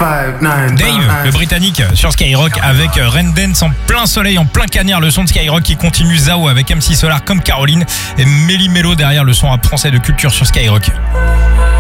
Dave, le britannique, sur Skyrock avec Rain Dance en plein soleil, en plein cagnard. Le son de Skyrock qui continue. Zao avec MC Solar comme Caroline et Méli Mélo derrière, le son rap français de culture sur Skyrock.